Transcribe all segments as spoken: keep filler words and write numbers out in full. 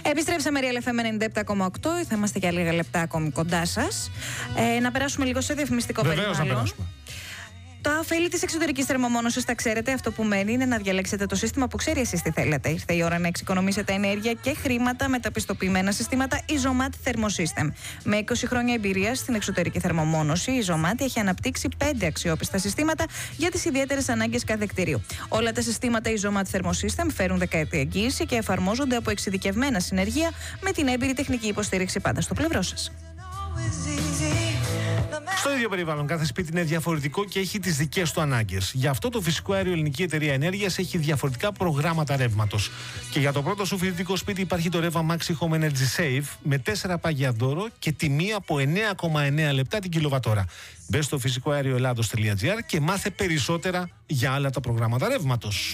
Επιστρέψαμε Real εφ εμ ενενήντα επτά κόμμα οκτώ. Θα είμαστε για λίγα λεπτά ακόμη κοντά σας. Ε, να περάσουμε λίγο σε διαφημιστικό περιβάλλον. Βεβαίως, να περάσουμε. Τα ωφέλη της εξωτερικής θερμομόνωσης τα ξέρετε. Αυτό που μένει είναι να διαλέξετε το σύστημα που ξέρει εσείς τι θέλετε. Ήρθε η ώρα να εξοικονομήσετε ενέργεια και χρήματα με τα πιστοποιημένα συστήματα Isomat Thermosystem. Με είκοσι χρόνια εμπειρία στην εξωτερική θερμομόνωση, η Isomat έχει αναπτύξει πέντε αξιόπιστα συστήματα για τις ιδιαίτερες ανάγκες κάθε κτηρίου. Όλα τα συστήματα Isomat Thermosystem φέρουν δεκαετή εγγύηση και εφαρμόζονται από εξειδικευμένα συνεργεία με την έμπειρη τεχνική υποστήριξη πάντα στο πλευρό σας. Στο ίδιο περιβάλλον, κάθε σπίτι είναι διαφορετικό και έχει τις δικές του ανάγκες. Γι' αυτό το Φυσικό Αέριο Ελληνική Εταιρεία Ενέργειας έχει διαφορετικά προγράμματα ρεύματος. Και για το πρώτο σου φοιτητικό σπίτι υπάρχει το ρεύμα Maxi Home Energy Save με τέσσερα πάγια δώρο και τιμή από εννέα κόμμα εννέα λεπτά την κιλοβατόρα. Μπες στο φυσικό αέριο ελλάδος τελεία τζι άρ και μάθε περισσότερα για άλλα τα προγράμματα ρεύματος.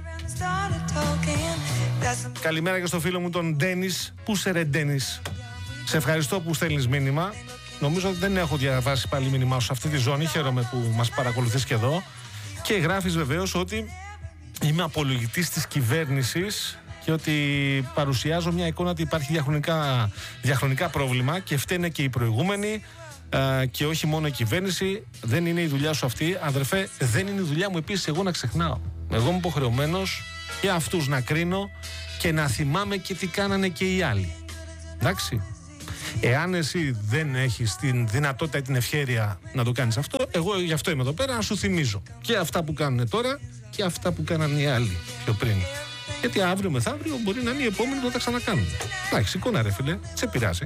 Καλημέρα και στο φίλο μου τον Ντένις. Πού σε ρε Ντένις? Σε ευχαριστώ που στέλνεις μήνυμα. Νομίζω ότι δεν έχω διαβάσει πάλι μήνυμά σου σε αυτή τη ζώνη. Χαίρομαι που μας παρακολουθείς και εδώ. Και γράφεις βεβαίως ότι είμαι απολογητής της κυβέρνησης και ότι παρουσιάζω μια εικόνα ότι υπάρχει διαχρονικά, διαχρονικά πρόβλημα και φταίνε και οι προηγούμενοι α, και όχι μόνο η κυβέρνηση. Δεν είναι η δουλειά σου αυτή. Αδερφέ, δεν είναι η δουλειά μου επίσης εγώ να ξεχνάω. Εγώ είμαι υποχρεωμένος και αυτούς να κρίνω και να θυμάμαι και τι κάνανε και οι άλλοι. Εντάξει. Εάν εσύ δεν έχεις την δυνατότητα ή την ευχέρεια να το κάνεις αυτό, εγώ γι' αυτό είμαι εδώ πέρα να σου θυμίζω και αυτά που κάνουν τώρα και αυτά που κάνανε οι άλλοι πιο πριν. Γιατί αύριο μεθαύριο μπορεί να είναι οι επόμενοι που θα τα ξανακάνουν. Εντάξει, εικόνα ρε φίλε, σε πειράζει.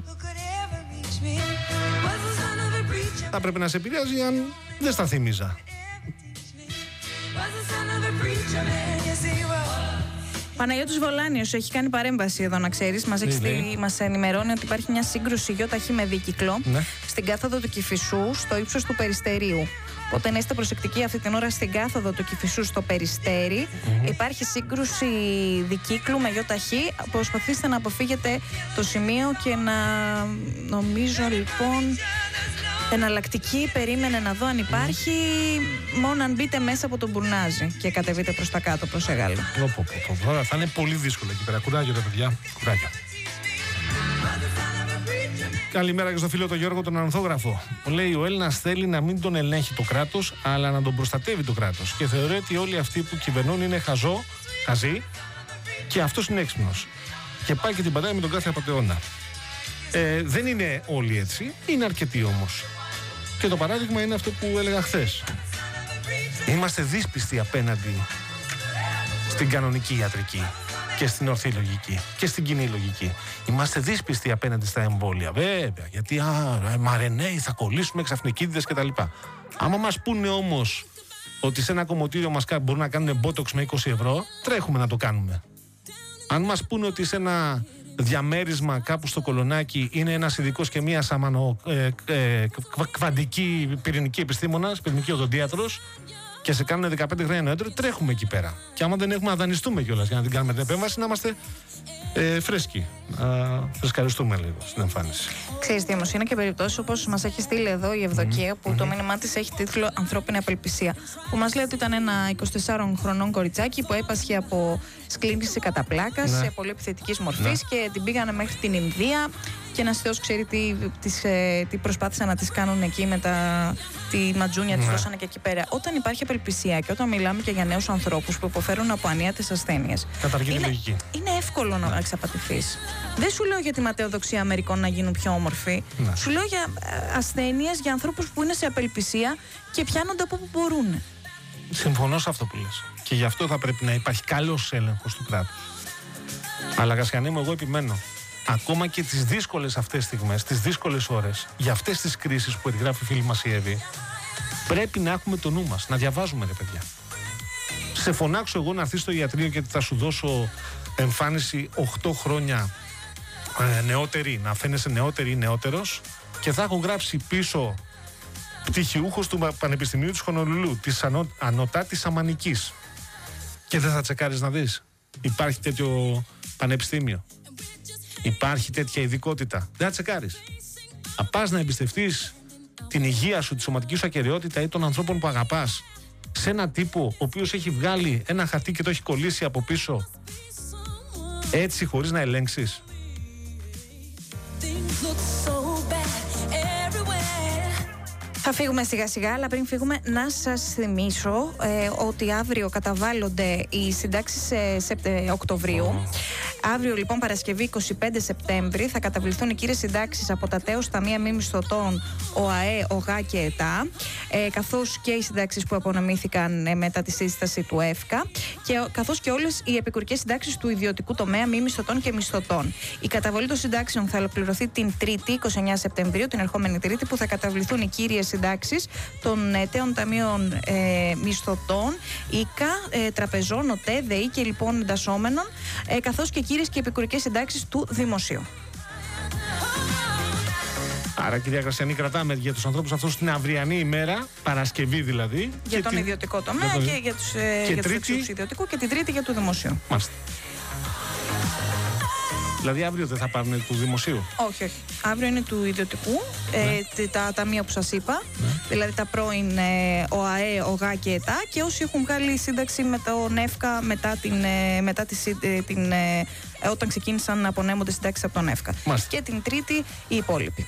Θα πρέπει να σε πειράζει αν δεν στα θυμίζα. Παναγιώτης Βολάνιος έχει κάνει παρέμβαση εδώ, να ξέρεις. Μας, μας ενημερώνει ότι υπάρχει μια σύγκρουση ΙΧ με δίκυκλο ναι. στην κάθοδο του Κηφισού, στο ύψος του Περιστερίου. Οπότε να είστε προσεκτικοί αυτή την ώρα στην κάθοδο του Κηφισού στο Περιστέρι. Mm-hmm. Υπάρχει σύγκρουση δικύκλου με ΙΧ. Προσπαθήστε να αποφύγετε το σημείο και να, νομίζω λοιπόν, εναλλακτική περίμενε να δω αν υπάρχει, mm. μόνο αν μπείτε μέσα από τον Μπουρνάζι και κατεβείτε προς τα κάτω προς Εγάλο. Τώρα θα είναι πολύ δύσκολο εκεί πέρα. Κουράγιο τα παιδιά, κουράγιο. Καλημέρα και στο φίλο τον Γιώργο τον Ανθόγραφο. Λέει ο Έλληνας θέλει να μην τον ελέγχει το κράτος, αλλά να τον προστατεύει το κράτος. Και θεωρεί ότι όλοι αυτοί που κυβερνούν είναι χαζό, χαζοί, και αυτός είναι έξυπνος. Και πάει και την πατάει με τον κάθε απατεώνα. Ε, δεν είναι όλοι έτσι, είναι αρκετοί όμως. Και το παράδειγμα είναι αυτό που έλεγα χθες. Είμαστε δύσπιστοι απέναντι στην κανονική ιατρική και στην ορθή λογική και στην κοινή λογική. Είμαστε δύσπιστοι απέναντι στα εμβόλια, βέβαια, γιατί α, μαρενέοι θα κολλήσουμε ξαφνικίδιδες κτλ. Άμα μας πούνε όμως ότι σε ένα κομμωτήριο μας μπορούν να κάνουν μπότοξ με είκοσι ευρώ, τρέχουμε να το κάνουμε. Αν μας πούνε ότι σε ένα διαμέρισμα κάπου στο Κολονάκι είναι ένας ειδικός και μία σαμανο, ε, ε, κβαντική πυρηνική επιστήμονας, πυρηνική οδοντίατρος, και σε κάνουν δεκαπέντε χρόνια νεότερο, τρέχουμε εκεί πέρα. Και άμα δεν έχουμε να δανειστούμε κιόλας για να την κάνουμε την επέμβαση, να είμαστε ε, φρέσκοι. Να φρεσκαριστούμε λίγο στην εμφάνιση. Ξέρεις τι όμως, είναι και περιπτώσεις όπως μας έχει στείλει εδώ η Ευδοκία, mm-hmm. που mm-hmm. το μήνυμά της έχει τίτλο Ανθρώπινη Απελπισία. Που μας λέει ότι ήταν ένα εικοσιτεσσάρων χρονών κοριτσάκι που έπασχε από σκλήνηση κατά πλάκας, ναι. σε πολύ επιθετικής μορφής, ναι. και την πήγανε μέχρι την Ινδία. Και ένας Θεός ξέρει τι, τις, ε, τι προσπάθησαν να τις κάνουν εκεί με τα, τη ματζούνια, τις δώσανε και εκεί πέρα. Όταν υπάρχει απελπισία και όταν μιλάμε και για νέους ανθρώπους που υποφέρουν από ανίατες ασθένειες, καταργεί τη λογική. Είναι εύκολο να εξαπατηθείς. Δεν σου λέω για τη ματαιοδοξία μερικών να γίνουν πιο όμορφοι. Ναι. Σου λέω για ασθένειες, για ανθρώπους που είναι σε απελπισία και πιάνονται από όπου μπορούν. Συμφωνώ σε αυτό που λες. Και γι' αυτό θα πρέπει να υπάρχει καλός έλεγχος του κράτους. Αλλά Κασιανή μου, εγώ επιμένω. Ακόμα και τις δύσκολες αυτές στιγμές, τις δύσκολες ώρες, για αυτές τις κρίσεις που περιγράφει η φίλη μας η Εύη, πρέπει να έχουμε το νου μας, να διαβάζουμε ρε παιδιά. Σε φωνάξω εγώ να έρθεις στο ιατρείο και θα σου δώσω εμφάνιση οκτώ χρόνια ε, νεότερη, να φαίνεσαι νεότερη ή νεότερος, και θα έχω γράψει πίσω πτυχιούχος του Πανεπιστημίου της Χονολουλού, της ανω, Ανωτάτης Αμανικής, και δεν θα τσεκάρεις να δεις? Υπάρχει τέτοιο πανεπιστήμιο? Υπάρχει τέτοια ειδικότητα? Δεν θα τσεκάρεις. Θα πας να εμπιστευτείς την υγεία σου, τη σωματική σου ακεραιότητα ή των ανθρώπων που αγαπάς σε έναν τύπο ο οποίος έχει βγάλει ένα χαρτί και το έχει κολλήσει από πίσω έτσι, χωρίς να ελέγξεις? Θα φύγουμε σιγά σιγά, αλλά πριν φύγουμε να σας θυμίσω ε, ότι αύριο καταβάλλονται οι συντάξεις ε, Σεπτε, Οκτωβρίου. Oh. Αύριο λοιπόν Παρασκευή είκοσι πέντε Σεπτέμβρη θα καταβληθούν οι κύριες συντάξεις από τα ΤΕΟ Ταμεία Μη Μισθωτών, ΟΑΕ, ΟΓΑ και ΕΤΑ, ε, καθώς και οι συντάξεις που απονομήθηκαν ε, μετά τη σύσταση του ΕΦΚΑ, και, καθώς και όλες οι επικουρικές συντάξεις του ιδιωτικού τομέα μη μισθωτών και μισθωτών. Η καταβολή των συντάξεων θα ολοκληρωθεί την Τρίτη, είκοσι εννέα Σεπτεμβρίου, την ερχόμενη Τρίτη, που θα καταβληθούν οι κύριες συντάξεις των ε, ΤΕΟ Ταμείων ε, Μισθωτών, ΙΚΑ, ε, Τραπεζών, ΟΤΕ, ΔΕΗ και λοιπόν εντασσόμενων, ε, καθώς και κύριες και επικουρικές συντάξεις του Δημοσίου. Άρα, κυρία Γρασιανή, κρατάμε για τους ανθρώπους αυτούς την αυριανή ημέρα, Παρασκευή δηλαδή. Για τον την... ιδιωτικό τομέα για το... και για τους, ε, και για τρίτη... τους ιδιωτικού, και την Τρίτη για του Δημοσίου. Μάλιστα. Δηλαδή αύριο δεν θα πάρουν του Δημοσίου? Όχι, όχι. Αύριο είναι του ιδιωτικού, ναι. ε, τα ταμεία που σας είπα, ναι. δηλαδή τα πρώην ε, ΟΑΕ, ΟΓΑ και ΕΤΑ, και όσοι έχουν βγάλει σύνταξη με τον ΕΦΚΑ μετά, την, ε, μετά τη, ε, την, ε, όταν ξεκίνησαν να απονέμονται συντάξεις από τον ΕΦΚΑ. Μάλιστα. Και την Τρίτη οι υπόλοιποι.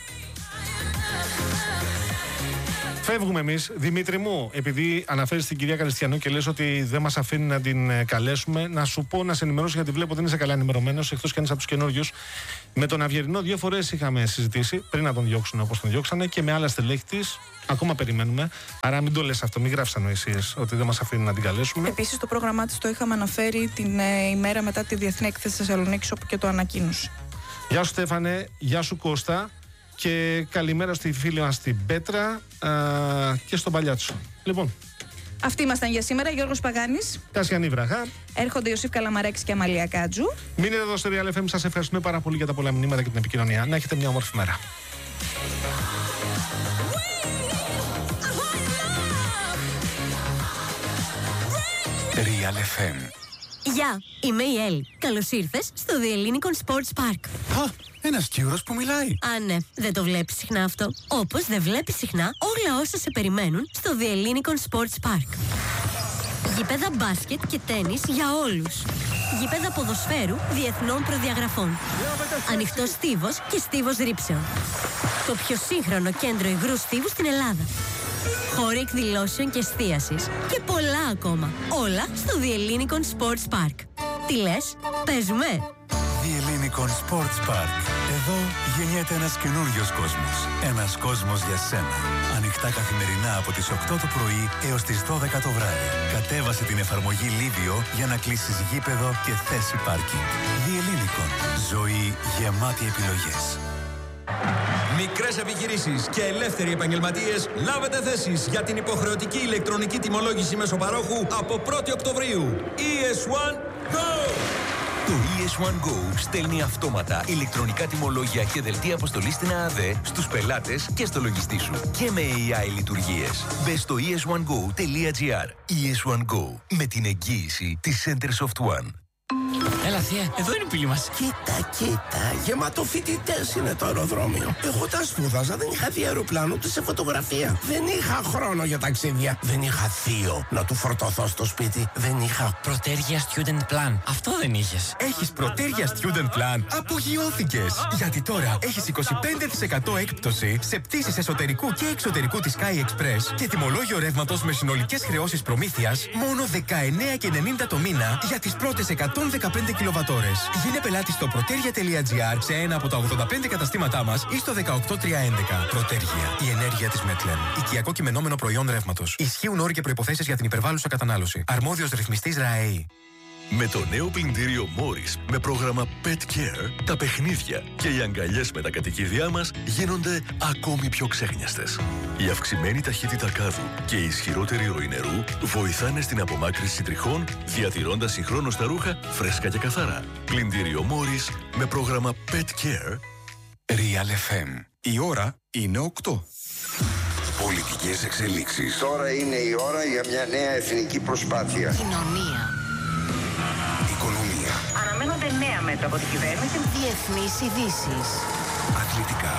Φεύγουμε εμείς. Δημήτρη μου, επειδή αναφέρεις την κυρία Καριστιανού και λες ότι δεν μας αφήνει να την καλέσουμε, να σου πω, να σε ενημερώσω, γιατί βλέπω ότι δεν είσαι καλά ενημερωμένος, εκτός κι αν είσαι από τους καινούριους. Με τον Αυγερινό δύο φορές είχαμε συζητήσει, πριν να τον διώξουν όπως τον διώξανε, και με άλλα στελέχη της. Ακόμα περιμένουμε. Άρα μην το λες αυτό, μην γράφεις ανοησίες ότι δεν μας αφήνει να την καλέσουμε. Επίσης, το πρόγραμμά της το είχαμε αναφέρει την ε, ημέρα μετά τη Διεθνή Έκθεση Θεσσαλονίκης, όπου και το ανακοίνωσε. Γεια σου, Στέφανε. Γεια σου, Κώστα. Και καλημέρα στη φίλη μας την Πέτρα α, και στον Παλιάτσο. Λοιπόν. Αυτοί ήμασταν για σήμερα. Γιώργος Παγάνης. Κασιανή Βραχά. Έρχονται Ιωσήφ Καλαμαράκης και Αμαλία Κάτζου. Μείνετε εδώ στο Real εφ εμ. Σας ευχαριστούμε πάρα πολύ για τα πολλά μηνύματα και την επικοινωνία. Να έχετε μια όμορφη μέρα. Real εφ εμ. Γεια, είμαι η Έλλη. Καλώς ήρθες στο The Ellinikon Sports Park. Α, ένας Κύρος που μιλάει. Α, ναι, δεν το βλέπεις συχνά αυτό. Όπως δεν βλέπεις συχνά όλα όσα σε περιμένουν στο The Ellinikon Sports Park. Γήπεδα μπάσκετ και τένις για όλους. Γήπεδα ποδοσφαίρου διεθνών προδιαγραφών. Ανοιχτός στίβος και στίβος ρήψεων. Το πιο σύγχρονο κέντρο υγρού στίβου στην Ελλάδα. Χώροι εκδηλώσεων και εστίασης και πολλά ακόμα. Όλα στο The Ellinikon Sports Park. Τι λες, παίζουμε? The Ellinikon Sports Park. Εδώ γεννιέται ένας καινούριος κόσμος. Ένας κόσμος για σένα. Ανοιχτά καθημερινά από τις οκτώ το πρωί έως τις δώδεκα το βράδυ. Κατέβασε την εφαρμογή Livio για να κλείσεις γήπεδο και θέση πάρκινγκ. The Ellinikon. Ζωή γεμάτη επιλογές. Μικρές επιχειρήσεις και ελεύθεροι επαγγελματίες, λάβετε θέσεις για την υποχρεωτική ηλεκτρονική τιμολόγηση μεσοπαρόχου από πρώτη Οκτωβρίου. ι ες One Go! Το ι ες One Go στέλνει αυτόματα ηλεκτρονικά τιμολόγια και δελτία αποστολής στην ΑΑΔΕ στους πελάτες και στο λογιστή σου. Και με έι άι λειτουργίες. Μπες στο ι ες one go τελεία τζι άρ. ι ες One Go. Με την εγγύηση της Centersoft One. Έλα, θεία, εδώ είναι η πύλη μας. Κοίτα, κοίτα, γεμάτο φοιτητές είναι το αεροδρόμιο. Εγώ τα σπούδαζα, δεν είχα δει αεροπλάνο ούτε σε φωτογραφία. Δεν είχα χρόνο για ταξίδια. Δεν είχα θείο να του φορτωθώ στο σπίτι. Δεν είχα Πρωτέργεια Student Plan. Αυτό δεν είχες. Έχεις Πρωτέργεια Student Plan. Απογειώθηκες. Γιατί τώρα έχεις είκοσι πέντε τοις εκατό έκπτωση σε πτήσεις εσωτερικού και εξωτερικού της Sky Express και τιμολόγιο ρεύματος με συνολικές χρεώσεις προμήθειας μόνο δεκαεννέα και ενενήντα το μήνα για τις πρώτες εκατόν δεκαπέντε κιλοβατόρες. Γίνε πελάτη στο πρωτέργεια τελεία τζι άρ σε ένα από τα ογδόντα πέντε καταστήματά μας ή στο δεκαοκτώ τριακόσια έντεκα. Πρωτέργεια. Η ενέργεια της Μετλεν. Οικιακό κειμενόμενο προϊόν ρεύματος. Ισχύουν όροι και προϋποθέσεις για την υπερβάλλουσα κατανάλωση. Αρμόδιος ρυθμιστής ΡΑΕΗ. Με το νέο πλυντήριο Morris με πρόγραμμα Pet Care, τα παιχνίδια και οι αγκαλιές με τα κατοικίδια μας γίνονται ακόμη πιο ξέχνιαστες. Η αυξημένη ταχύτητα κάδου και η ισχυρότερη ροή νερού βοηθάνε στην απομάκρυνση τριχών, διατηρώντας συγχρόνως τα ρούχα φρέσκα και καθαρά. Πλυντήριο Morris με πρόγραμμα Pet Care. Real εφ εμ. Η ώρα είναι οκτώ. Πολιτικές εξελίξεις. Τώρα είναι η ώρα για μια νέα εθνική προσπάθεια. Κοινωνία. Οικονομία. Αναμένονται νέα μέτρα από την κυβέρνηση. Διεθνείς ειδήσεις. Αθλητικά.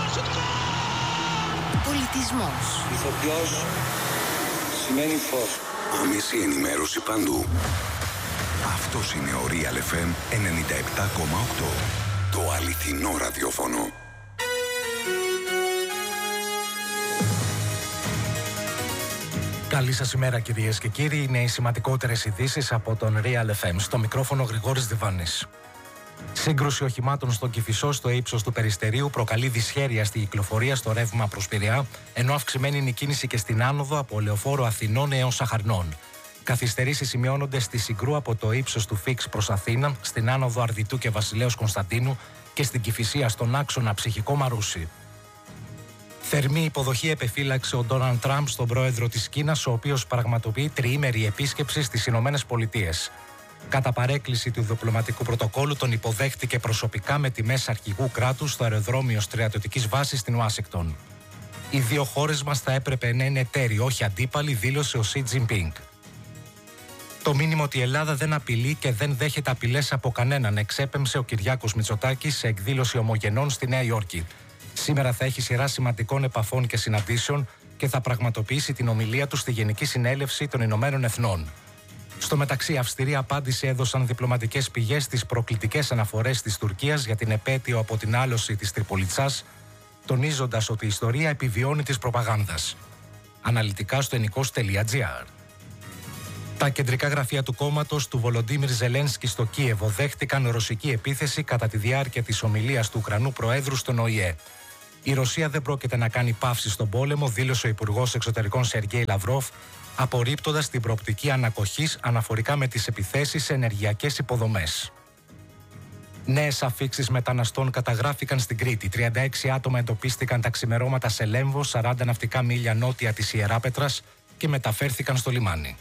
Πολιτισμός. Ηθοποιός σημαίνει φως. Άμεση ενημέρωση παντού. Αυτός είναι ο Real εφ εμ ενενήντα επτά κόμμα οκτώ. Το αληθινό ραδιόφωνο. Καλή σας ημέρα, κυρίες και κύριοι. Είναι οι σημαντικότερες ειδήσεις από τον Real εφ εμ. Στο μικρόφωνο Γρηγόρης Διβάνης. Σύγκρουση οχημάτων στον Κηφισό στο ύψος του Περιστερίου προκαλεί δυσχέρεια στη κυκλοφορία στο ρεύμα προς Πειραιά, ενώ αυξημένη είναι η κίνηση και στην άνοδο από Λεωφόρο Αθηνών έως Σαχαρνών. Καθυστερήσεις σημειώνονται στη Συγκρού από το ύψος του Φίξ προς Αθήνα, στην άνοδο Αρδιτού και Βασιλέως Κωνσταντίνου και στην Κηφισία στον άξονα Ψυχικό Μαρούσι. Θερμή υποδοχή επεφύλαξε ο Ντόναλντ Τραμπ στον πρόεδρο της Κίνας, ο οποίος πραγματοποιεί τριήμερη επίσκεψη στις Ηνωμένες Πολιτείες. Κατά παρέκκληση του διπλωματικού πρωτοκόλου, τον υποδέχτηκε προσωπικά με τιμές αρχηγού κράτους στο αεροδρόμιο στρατιωτικής βάσης στην Ουάσιγκτον. Οι δύο χώρες μας θα έπρεπε να είναι εταίροι, όχι αντίπαλοι, δήλωσε ο Σι Τζινπίνγκ. Το μήνυμα ότι η Ελλάδα δεν απειλεί και δεν δέχεται απειλές από κανέναν εξέπεμψε ο Κυριάκος Μητσοτάκης σε εκδήλωση ομογενών στη Νέα Υόρκη. Σήμερα θα έχει σειρά σημαντικών επαφών και συναντήσεων και θα πραγματοποιήσει την ομιλία του στη Γενική Συνέλευση των Ηνωμένων Εθνών. Στο μεταξύ, αυστηρή απάντηση έδωσαν διπλωματικές πηγές στις προκλητικές αναφορές της Τουρκίας για την επέτειο από την άλωση της Τριπολιτσάς, τονίζοντας ότι η ιστορία επιβιώνει της προπαγάνδας. Αναλυτικά στο ενικός τελεία τζι άρ. Τα κεντρικά γραφεία του κόμματος του Βολοντίμιρ Ζελένσκι στο Κίεβο δέχτηκαν ρωσική επίθεση κατά τη διάρκεια της ομιλίας του Ουκρανού Προέδρου στον Ο Ε Ε. Η Ρωσία δεν πρόκειται να κάνει παύση στον πόλεμο, δήλωσε ο Υπουργός Εξωτερικών Σεργέη Λαυρόφ, απορρίπτοντας την προοπτική ανακοχής αναφορικά με τις επιθέσεις σε ενεργειακές υποδομές. Νέες αφίξεις μεταναστών καταγράφηκαν στην Κρήτη. τριάντα έξι άτομα εντοπίστηκαν τα ξημερώματα σε Λέμβο, σαράντα ναυτικά μίλια νότια της Ιεράπετρας και μεταφέρθηκαν στο λιμάνι.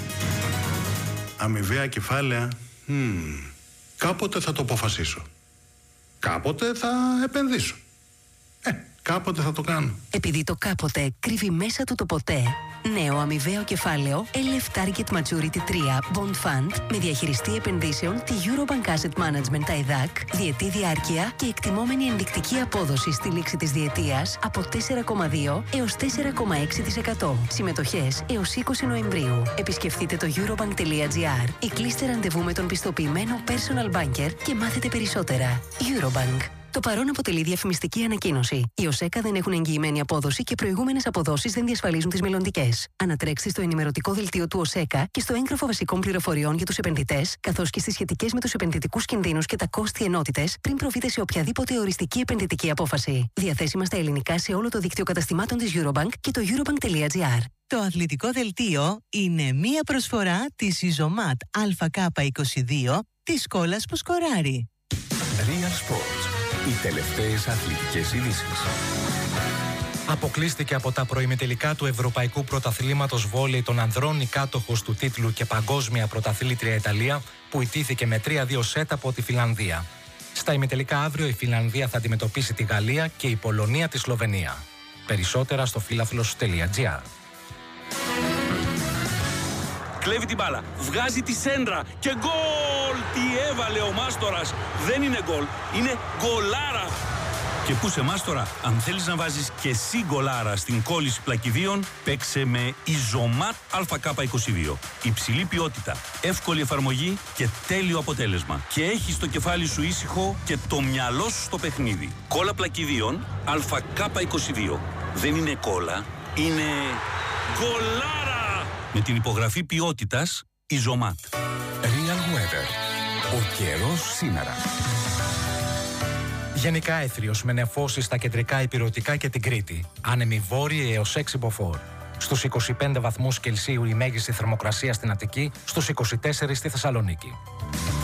Αμοιβαία κεφάλαια, hmm. κάποτε θα το αποφασίσω. Κάποτε θα επενδύσω. Ε, κάποτε θα το κάνω. Επειδή το κάποτε κρύβει μέσα του το ποτέ. Νέο αμοιβαίο κεφάλαιο ελ εφ Target Maturity τρία Bond Fund με διαχειριστή επενδύσεων τη Eurobank Asset Management τα ΕΔΑΚ, διετή διάρκεια και εκτιμόμενη ενδεικτική απόδοση στη λήξη της διετίας από τέσσερα κόμμα δύο έως τέσσερα κόμμα έξι τοις εκατό. Συμμετοχές έως είκοσι Νοεμβρίου. Επισκεφτείτε το eurobank τελεία τζι άρ ή κλείστε ραντεβού με τον πιστοποιημένο personal banker και μάθετε περισσότερα. Eurobank. Το παρόν αποτελεί διαφημιστική ανακοίνωση. Οι ΟΣΕΚΑ δεν έχουν εγγυημένη απόδοση και προηγούμενες αποδόσεις δεν διασφαλίζουν τις μελλοντικές. Ανατρέξτε στο ενημερωτικό δελτίο του ΟΣΕΚΑ και στο έγγραφο βασικών πληροφοριών για τους επενδυτές, καθώς και στις σχετικές με τους επενδυτικούς κινδύνους και τα κόστη ενότητες, πριν προβείτε σε οποιαδήποτε οριστική επενδυτική απόφαση. Διαθέσιμα στα ελληνικά σε όλο το δίκτυο καταστημάτων της Eurobank και το eurobank τελεία τζι άρ. Το αθλητικό δελτίο είναι μία προσφορά της Ιζωμάτ Α Κ είκοσι δύο της Σκόλας που σκοράρει. Real Sports. Οι τελευταίες αθλητικές ειδήσεις. Αποκλείστηκε από τα προημιτελικά του Ευρωπαϊκού Πρωταθλήματος Βόλεϊ των ανδρών η κάτοχος του τίτλου και παγκόσμια πρωταθλήτρια Ιταλία, που ιτήθηκε με τρία δύο σετ από τη Φινλανδία. Στα ημιτελικά αύριο η Φινλανδία θα αντιμετωπίσει τη Γαλλία και η Πολωνία τη Σλοβενία. Περισσότερα στο φίλαθλος τελεία τζι άρ. Κλέβει την μπάλα, βγάζει τη σέντρα και γκολ! Τι έβαλε ο Μάστορας! Δεν είναι γκολ, είναι γκολάρα! Και πού σε Μάστορα, αν θέλεις να βάζεις και εσύ γκολάρα στην κόλληση πλακιδίων, παίξε με Ιζωμάτ Α Κ είκοσι δύο. Υψηλή ποιότητα, εύκολη εφαρμογή και τέλειο αποτέλεσμα. Και έχεις το κεφάλι σου ήσυχο και το μυαλό σου στο παιχνίδι. Κόλλα πλακιδίων Α Κ είκοσι δύο. Δεν είναι κόλλα, είναι γκολάρα! Με την υπογραφή ποιότητας Ιζωμάτ. Real Weather. Ο καιρός σήμερα. Γενικά έθριος με νεφώσεις στα κεντρικά ηπειρωτικά και την Κρήτη. Άνεμη βόρειοι έως έξι μποφόρ. Στους είκοσι πέντε βαθμούς Κελσίου η μέγιστη θερμοκρασία στην Αττική, στους είκοσι τέσσερα στη Θεσσαλονίκη.